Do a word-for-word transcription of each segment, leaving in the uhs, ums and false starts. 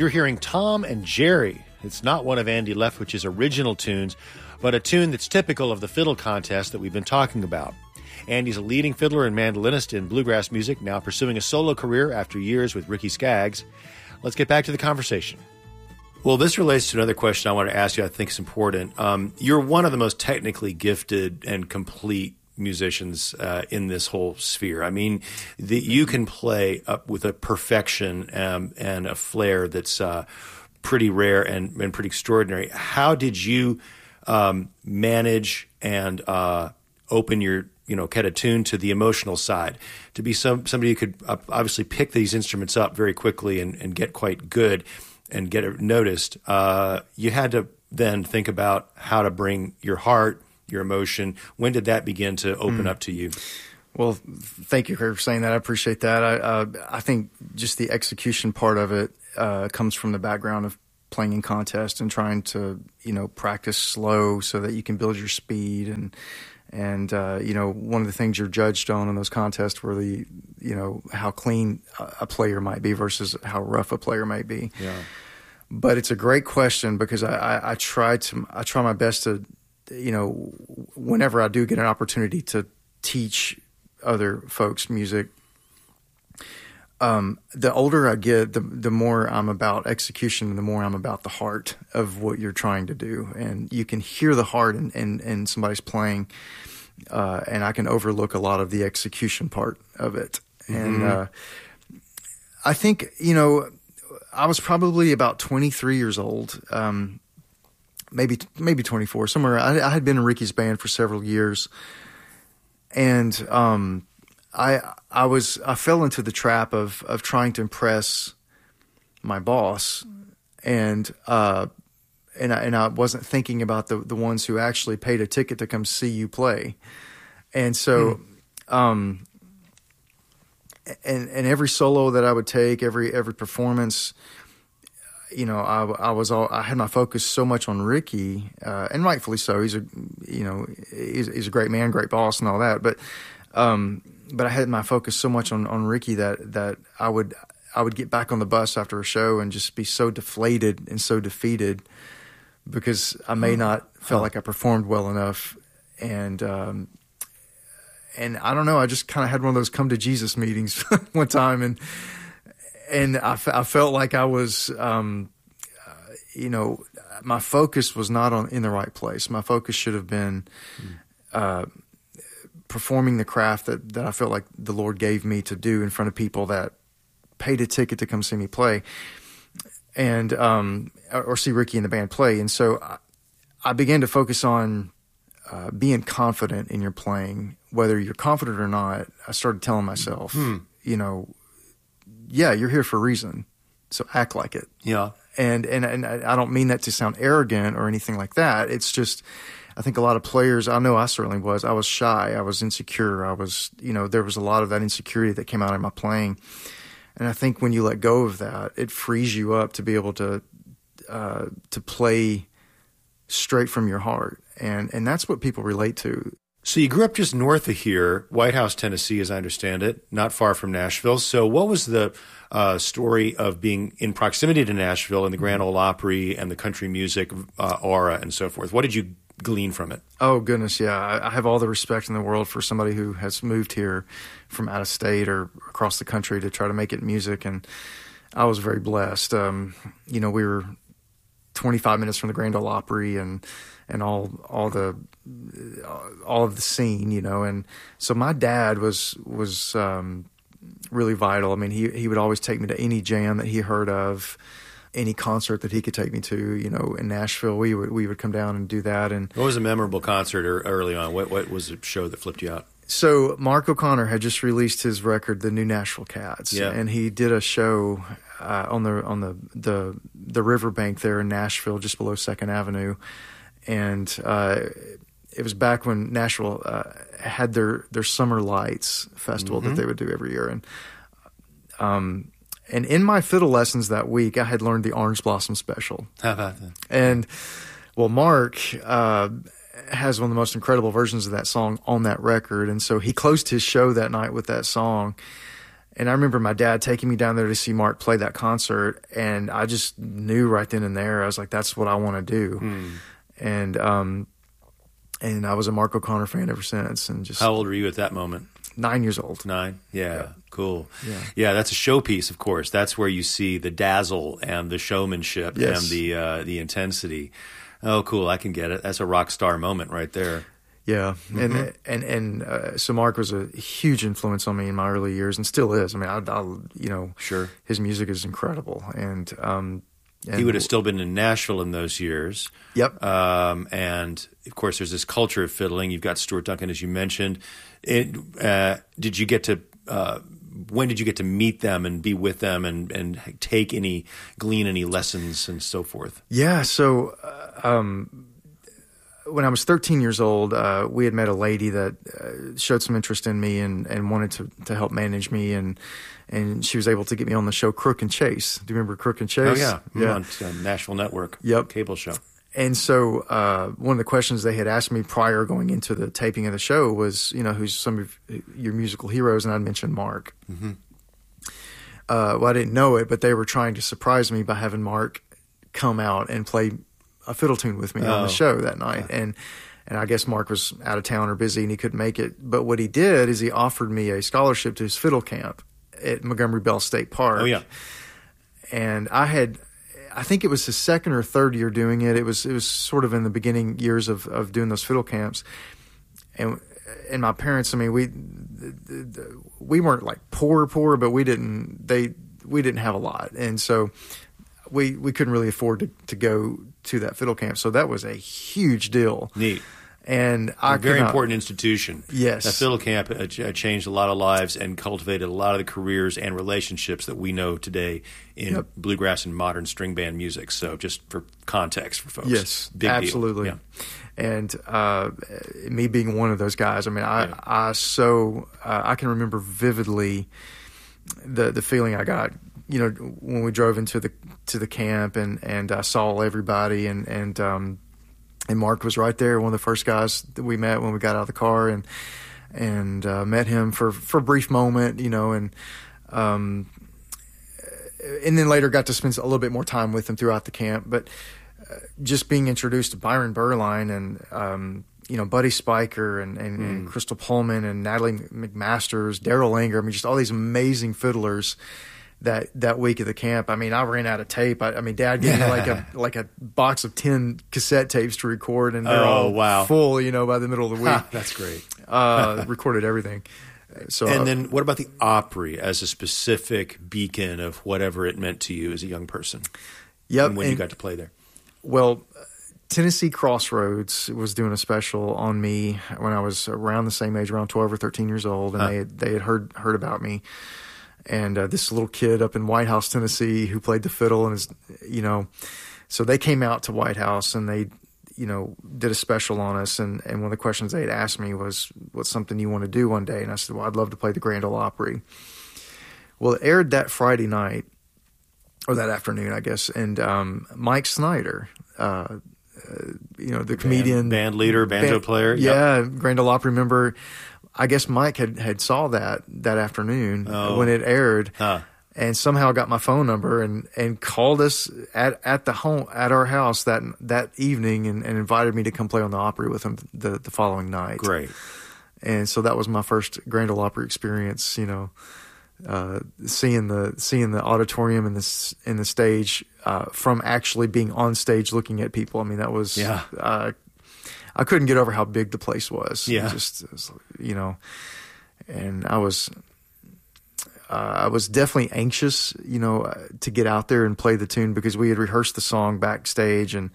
You're hearing Tom and Jerry. It's not one of Andy Leftwich's original tunes, but a tune that's typical of the fiddle contest that we've been talking about. Andy's a leading fiddler and mandolinist in bluegrass music, now pursuing a solo career after years with Ricky Skaggs. Let's get back to the conversation. Well, this relates to another question I want to ask you I think is important. Um, you're one of the most technically gifted and complete musicians uh, in this whole sphere. I mean, the, you can play up with a perfection um, and a flair that's uh, pretty rare and, and pretty extraordinary. How did you um, manage and uh, open your, you know, kind of tune to the emotional side, to be some somebody who could uh, obviously pick these instruments up very quickly and, and get quite good and get it noticed? Uh, you had to then think about how to bring your heart, your emotion. When did that begin to open mm. up to you? Well, thank you for saying that. I appreciate that. I, uh, I think just the execution part of it uh, comes from the background of playing in contests and trying to, you know, practice slow so that you can build your speed. And, and uh, you know, one of the things you're judged on in those contests were the, you know, how clean a player might be versus how rough a player might be. Yeah. But it's a great question because I, I, I try to, I try my best to, you know, whenever I do get an opportunity to teach other folks music, um, the older I get, the the more I'm about execution and the more I'm about the heart of what you're trying to do. And you can hear the heart in, in, in somebody's playing, uh, and I can overlook a lot of the execution part of it. Mm-hmm. And uh, I think, you know, I was probably about twenty-three years old, um, maybe maybe twenty-four, somewhere. I, I had been in Ricky's band for several years, and um, I I was I fell into the trap of of trying to impress my boss, and uh, and I, and I wasn't thinking about the the ones who actually paid a ticket to come see you play, and so. Mm. Um, And and every solo that I would take, every every performance, you know, I, I was all I had my focus so much on Ricky, uh, and rightfully so. He's a you know he's, he's a great man, great boss, and all that. But um, but I had my focus so much on, on Ricky that that I would I would get back on the bus after a show and just be so deflated and so defeated because I may not felt huh. like I performed well enough, and. Um, And I don't know, I just kind of had one of those come to Jesus meetings one time, and and I, f- I felt like I was, um, uh, you know, my focus was not on in the right place. My focus should have been uh, performing the craft that, that I felt like the Lord gave me to do in front of people that paid a ticket to come see me play, and um, or see Ricky and the band play. And so I, I began to focus on uh, being confident in your playing. Whether you're confident or not, I started telling myself, hmm. you know, yeah, you're here for a reason, so act like it. Yeah. And, and and I don't mean that to sound arrogant or anything like that. It's just, I think a lot of players, I know I certainly was, I was shy, I was insecure, I was, you know, there was a lot of that insecurity that came out in my playing. And I think when you let go of that, it frees you up to be able to uh, to play straight from your heart. And and that's what people relate to. So you grew up just north of here, White House, Tennessee, as I understand it, not far from Nashville. So what was the uh, story of being in proximity to Nashville and the Grand Ole Opry and the country music uh, aura and so forth? What did you glean from it? Oh, goodness, yeah. I, I have all the respect in the world for somebody who has moved here from out of state or across the country to try to make it in music, and I was very blessed. Um, you know, we were twenty-five minutes from the Grand Ole Opry and and all all the all of the scene, you know. And so my dad was was um, really vital. I mean, he he would always take me to any jam that he heard of, any concert that he could take me to. You know, in Nashville, we would we would come down and do that. And what was a memorable concert early on? What what was the show that flipped you out? So Mark O'Connor had just released his record, The New Nashville Cats, yeah. and he did a show uh, on the on the, the the riverbank there in Nashville, just below Second Avenue. And uh, it was back when Nashville uh, had their, their Summer Lights festival mm-hmm. that they would do every year. And um, and in my fiddle lessons that week, I had learned the Orange Blossom Special. How about that? And, well, Mark uh, has one of the most incredible versions of that song on that record. And so he closed his show that night with that song. And I remember my dad taking me down there to see Mark play that concert, and I just knew right then and there, I was like, that's what I want to do. Mm. And um, and I was a Mark O'Connor fan ever since. And just How old were you at that moment? Nine years old. Nine? Yeah, yeah. Cool. Yeah. yeah, that's a showpiece, of course. That's where you see the dazzle and the showmanship yes. and the uh, the intensity. Oh, cool. I can get it. That's a rock star moment right there. Yeah, mm-hmm. and and and uh, so Mark was a huge influence on me in my early years, and still is. I mean, I, I you know, sure, his music is incredible, and um, and he would have still been in Nashville in those years. Yep. Um, and of course, there's this culture of fiddling. You've got Stuart Duncan, as you mentioned. It, uh, did you get to? Uh, when did you get to meet them and be with them and and take any glean any lessons and so forth? Yeah. So. Uh, um, When I was thirteen years old, uh, we had met a lady that uh, showed some interest in me and, and wanted to, to help manage me, and and she was able to get me on the show Crook and Chase. Do you remember Crook and Chase? Oh, yeah. yeah. On uh, Nashville Network. Yep. Cable show. And so uh, one of the questions they had asked me prior going into the taping of the show was, you know, who's some of your musical heroes? And I'd mentioned Mark. Mm-hmm. Uh, well, I didn't know it, but they were trying to surprise me by having Mark come out and play a fiddle tune with me oh. on the show that night. And and I guess Mark was out of town or busy and he couldn't make it. But what he did is he offered me a scholarship to his fiddle camp at Montgomery Bell State Park. Oh, yeah. And I had, I think it was his second or third year doing it. It was it was sort of in the beginning years of, of doing those fiddle camps. And and my parents, I mean, we we weren't like poor, poor, but we didn't, they, we didn't have a lot. And so we we couldn't really afford to, to go to that fiddle camp, so that was a huge deal. Neat. And I a very not, important institution. Yes, that fiddle camp uh, changed a lot of lives and cultivated a lot of the careers and relationships that we know today in yep. bluegrass and modern string band music. So, just for context for folks, yes, big absolutely. Deal. Yeah. And uh, me being one of those guys, I mean, I yeah. I so uh, I can remember vividly the the feeling I got. You know, when we drove into the to the camp and, and I saw everybody and and um, and Mark was right there, one of the first guys that we met when we got out of the car, and and uh, met him for, for a brief moment, you know, and um, and then later got to spend a little bit more time with him throughout the camp. But uh, just being introduced to Byron Berline and um, you know, Buddy Spiker and, and, mm. and Crystal Pullman and Natalie McMasters, Daryl Langer, I mean, just all these amazing fiddlers. That that week at the camp, I mean, I ran out of tape. I, I mean, Dad gave me like a like a box of ten cassette tapes to record, and they're oh, all wow. full. You know, by the middle of the week, that's great. uh, recorded everything. So, and uh, then, what about the Opry as a specific beacon of whatever it meant to you as a young person? Yep, and when and, you got to play there. Well, Tennessee Crossroads was doing a special on me when I was around the same age, around twelve or thirteen years old, and huh. they had, they had heard heard about me. And uh, this little kid up in White House, Tennessee, who played the fiddle, and is, you know, so they came out to White House and they, you know, did a special on us. And, and one of the questions they had asked me was, "What's something you want to do one day?" And I said, "Well, I'd love to play the Grand Ole Opry." Well, it aired that Friday night, or that afternoon, I guess. And um, Mike Snyder, uh, uh, you know, the, the comedian, band, band leader, banjo band, player, yeah, yep. Grand Ole Opry member. I guess Mike had, had saw that that afternoon oh. when it aired, huh. and somehow got my phone number and, and called us at, at the home at our house that that evening and, and invited me to come play on the Opry with him the, the following night. Great. And so that was my first Grand Ole Opry experience. You know, uh, seeing the seeing the auditorium and the in the stage uh, from actually being on stage looking at people. I mean, that was yeah. Uh, I couldn't get over how big the place was. Yeah. It just, it was, you know, and I was, uh, I was definitely anxious, you know, uh, to get out there and play the tune because we had rehearsed the song backstage, and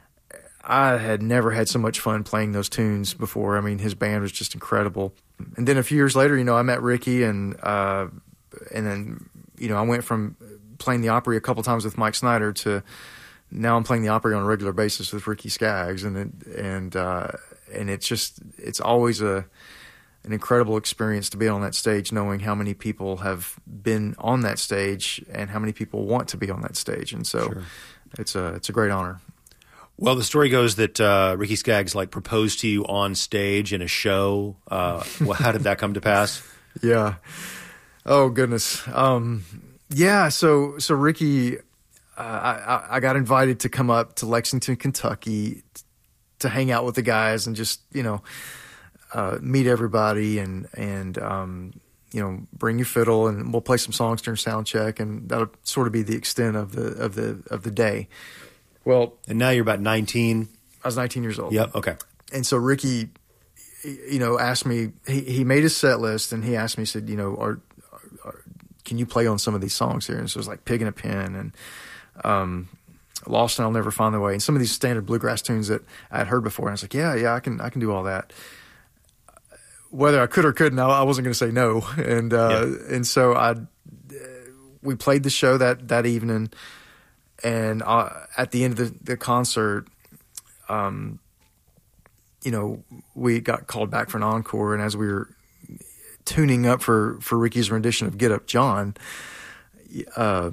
I had never had so much fun playing those tunes before. I mean, his band was just incredible. And then a few years later, you know, I met Ricky, and uh, and then, you know, I went from playing the Opry a couple times with Mike Snyder to now I'm playing the Opry on a regular basis with Ricky Skaggs, and it, and uh, and it's just it's always a an incredible experience to be on that stage, knowing how many people have been on that stage and how many people want to be on that stage, and so sure. it's a it's a great honor. Well, the story goes that uh, Ricky Skaggs like proposed to you on stage in a show. Uh, well, how did that come to pass? Yeah. Oh goodness. Um, yeah. So so Ricky, uh, I, I got invited to come up to Lexington, Kentucky, to hang out with the guys and just you know uh, meet everybody and and um, you know bring your fiddle and we'll play some songs during sound check, and that'll sort of be the extent of the of the of the day. Well, and now you're about nineteen. I was nineteen years old. Yep. Okay. And so Ricky, you know, asked me. He, he made his set list, and he asked me. He said, you know, are, are, can you play on some of these songs here? And so it was like Pig in a Pen and um, Lost and I'll Never Find the Way, and some of these standard bluegrass tunes that I had heard before. And I was like, yeah, yeah, I can, I can do all that. Whether I could or couldn't, I, I wasn't going to say no. And uh, yeah. and so I, we played the show that that evening, and uh, at the end of the, the concert, um. you know, we got called back for an encore, and as we were tuning up for, for Ricky's rendition of Get Up John, uh,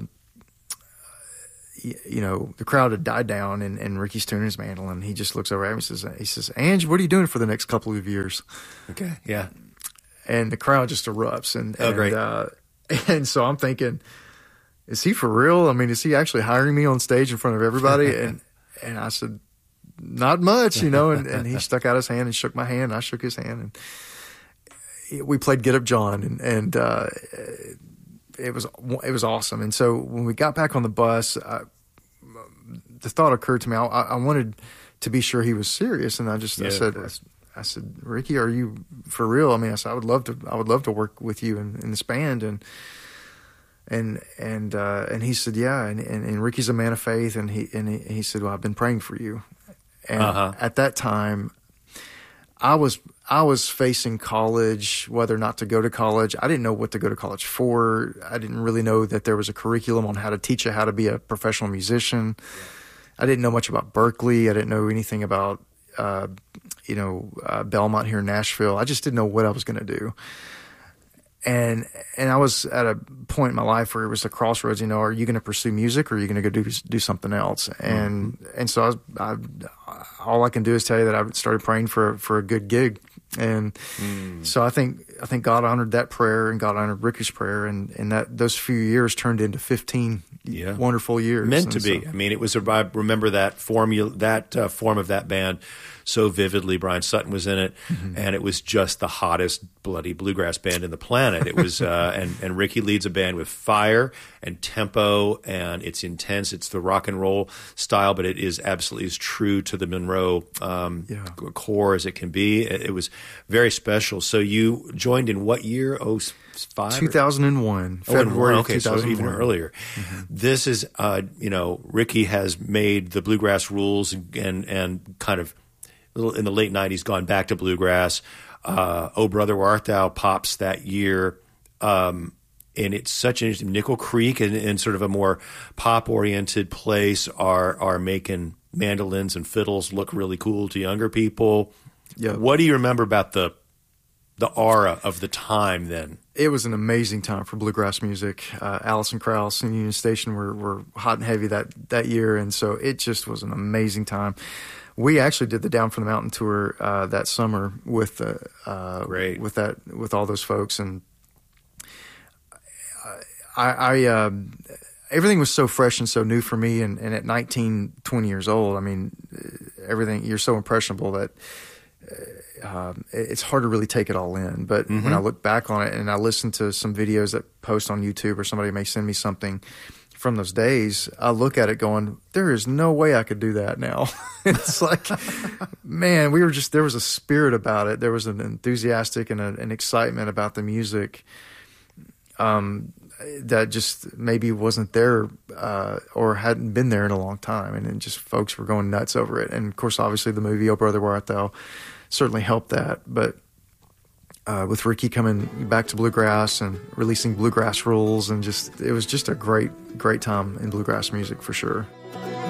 you know, the crowd had died down, and, and Ricky's tuning his mandolin. He just looks over at me and says, he says, Ange, what are you doing for the next couple of years? Okay, yeah. And the crowd just erupts. And, oh, and, great. Uh, and so I'm thinking, is he for real? I mean, is he actually hiring me on stage in front of everybody? and and I said, not much, you know, and, and he stuck out his hand and shook my hand. And I shook his hand, and we played Get Up John, and, and uh, it was it was awesome. And so when we got back on the bus, I, the thought occurred to me, I, I wanted to be sure he was serious, and I just yeah, I said, I, I said, Ricky, are you for real? I mean, I said, I would love to, I would love to work with you in, in this band, and. And and uh, and he said, yeah, and, and, and Ricky's a man of faith, and he and he, he said, well, I've been praying for you. And uh-huh. at that time, I was I was facing college, whether or not to go to college. I didn't know what to go to college for. I didn't really know that there was a curriculum on how to teach you how to be a professional musician. I didn't know much about Berklee. I didn't know anything about uh, you know uh, Belmont here in Nashville. I just didn't know what I was going to do. And and I was at a point in my life where it was a crossroads. You know, are you going to pursue music, or are you going to go do do something else? And mm-hmm. and so I, was, I, all I can do is tell you that I started praying for for a good gig. And mm. so I think I think God honored that prayer, and God honored Ricky's prayer, and, and that those few years turned into fifteen yeah. wonderful years. Meant and to be. So, I mean, it was. A, I remember that formula, that uh, form of that band so vividly. Brian Sutton was in it, mm-hmm. and it was just the hottest bloody bluegrass band in the planet. It was, uh, and and Ricky leads a band with fire and tempo, and it's intense. It's the rock and roll style, but it is absolutely as true to the Monroe um, yeah. core as it can be. It, it was very special. So you joined in what year? Oh, five? two thousand one. Oh, February okay, so even earlier. Mm-hmm. This is, uh, you know, Ricky has made the bluegrass rules and and kind of in the late nineties gone back to bluegrass. Uh, Oh Brother Where Art Thou pops that year. Um, and it's such an interesting, Nickel Creek and, and sort of a more pop-oriented place are are making mandolins and fiddles look really cool to younger people. Yeah. What do you remember about the the aura of the time then? It was an amazing time for bluegrass music. Uh, Allison Krauss and Union Station were, were hot and heavy that, that year, and so it just was an amazing time. We actually did the Down from the Mountain tour uh, that summer with uh, uh, Great. with that with all those folks, and I, I uh, everything was so fresh and so new for me. And, and at nineteen, twenty years old, I mean, everything, you're so impressionable that uh, it's hard to really take it all in. But mm-hmm. when I look back on it and I listen to some videos that post on YouTube, or somebody may send me something from those days, I look at it going, there is no way I could do that now. It's like, man, we were just, there was a spirit about it. There was an enthusiastic and a, an excitement about the music um, that just maybe wasn't there uh, or hadn't been there in a long time. And then just folks were going nuts over it. And of course, obviously the movie, Oh Brother Where Art Thou, certainly helped that. But Uh, with Ricky coming back to bluegrass and releasing bluegrass rules, and just, it was just a great, great time in bluegrass music for sure.